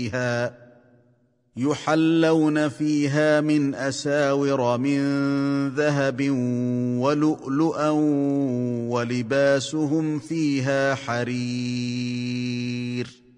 يحلون فيها من أساور من ذهب ولؤلؤا ولباسهم فيها حرير